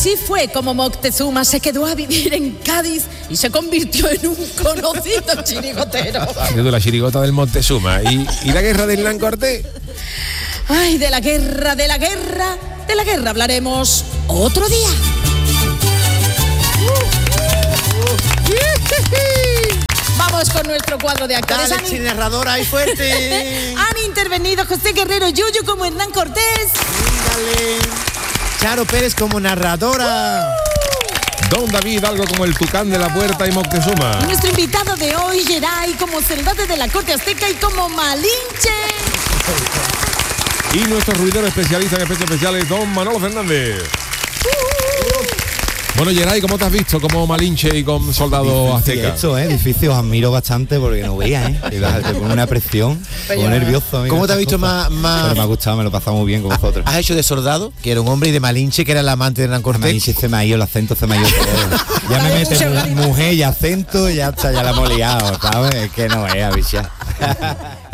así fue como Moctezuma se quedó a vivir en Cádiz y se convirtió en un conocido chirigotero. Haciendo la chirigota del Moctezuma. ¿Y la guerra de Hernán Cortés? Ay, de la guerra hablaremos otro día. Vamos con nuestro cuadro de actores. Dale, narradora, ahí fuerte. Han intervenido José Guerrero Yuyu como Hernán Cortés. Dale. Charo Pérez como narradora. Don David, algo como el Tucán de la Puerta y Moctezuma. Y nuestro invitado de hoy, Geray, como soldado de la corte azteca y como Malinche. Y nuestro ruidero especialista en efectos especiales, don Manolo Fernández. Bueno, Geray, ¿cómo te has visto como Malinche y con soldado azteca? Esto difícil, os admiro bastante porque no veía, te pone una presión, como nervioso. ¿Cómo te has visto más? Pero me ha gustado, me lo he pasado muy bien con vosotros. ¿Has hecho de soldado, que era un hombre, y de Malinche, que era el amante de Hernán Cortés? Malinche se me ha ido, el acento se me ha ido todo. Ya me mete mujer y acento y ya está, ya la hemos liado, ¿sabes? Es que no es, bicha.